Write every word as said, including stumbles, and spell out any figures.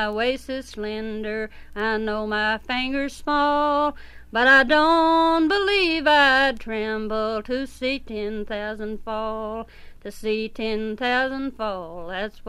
My waist is slender, I know my fingers small, but I don't believe I'd tremble to see ten thousand fall, to see ten thousand fall. That's what